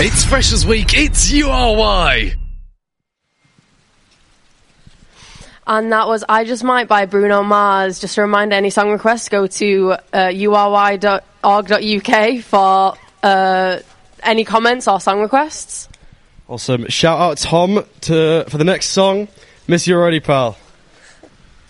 It's Freshers Week, it's URY! And that was I Just Might by Bruno Mars. Just a reminder, any song requests, go to ury.org.uk for any comments or song requests. Awesome. Shout out Tom for the next song. Miss you already, pal.